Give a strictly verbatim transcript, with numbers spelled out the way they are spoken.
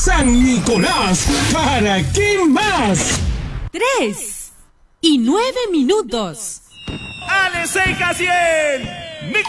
San Nicolás, ¿para qué más? Tres y nueve minutos. ¡Ale seis a cien!